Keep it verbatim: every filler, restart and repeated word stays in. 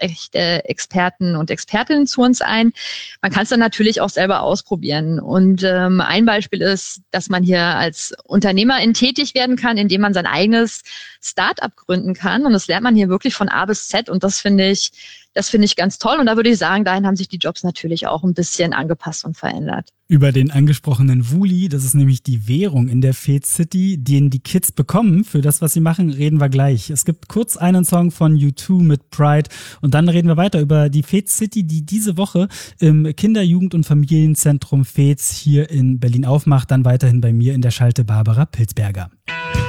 fachgerechte Experten und Expertinnen zu uns ein. Man kann es dann natürlich auch selber ausprobieren. Und ähm, ein Beispiel ist, dass man hier als Unternehmerin tätig werden kann, indem man sein eigenes Start-up gründen kann. Und das lernt man hier wirklich von A bis Z. Und das finde ich, das finde ich ganz toll. Und da würde ich sagen, dahin haben sich die Jobs natürlich auch ein bisschen angepasst und verändert. Über den angesprochenen Wooly, das ist nämlich die Währung in der Fed City, den die Kids bekommen für das, was sie machen, reden wir gleich. Es gibt kurz einen Song von U zwei mit Pride und dann reden wir weiter über die Fed City, die diese Woche im Kinder-, Jugend- und Familienzentrum Fez hier in Berlin aufmacht. Dann weiterhin bei mir in der Schalte Barbara Pilzberger.